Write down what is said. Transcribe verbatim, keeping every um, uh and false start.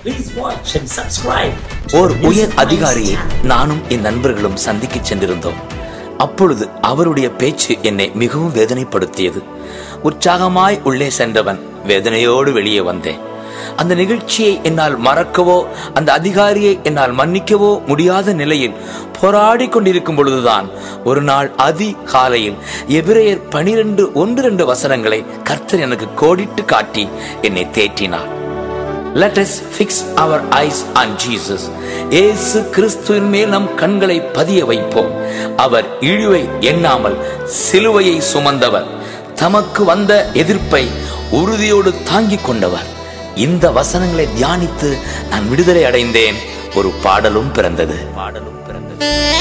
Please watch and subscribe. ஓர் உயர் அதிகாரியை நானும் என் நண்பர்களும் சந்திக்க சென்றிருந்தோம். அப்பொழுது அவருடைய பேச்சு என்னை மிகவும் வேதனைப்படுத்தியது. உற்சாகமாய் உள்ளே சென்றவன் வேதனையோடு வெளியே வந்தேன். அந்த நிகழ்ச்சியை என்னால் மறக்கவோ அந்த அதிகாரியை என்னால் மன்னிக்கவோ முடியாத நிலையில் போராடி கொண்டிருக்கும் பொழுதுதான் ஒரு நாள் அதிகாலையில் எபிரேயர் பனிரெண்டு ஒன்று ரெண்டு வசனங்களை கர்த்தர் எனக்கு கோடிட்டு காட்டி என்னை தேற்றினார். Let us fix our eyes on Jesus. இயேசு கிறிஸ்துவின் மேல் நம் கண்களை பதிய வைப்போம். அவர் இழிவை எண்ணாமல் சிலுவையை சுமந்தவர், தமக்கு வந்த எதிர்ப்பை உறுதியோடு தாங்கிக் கொண்டவர். இந்த வசனங்களை தியானித்து நான் விடுதலை அடைந்தேன். ஒரு பாடலும் பிறந்தது பாடலும் பிறந்தது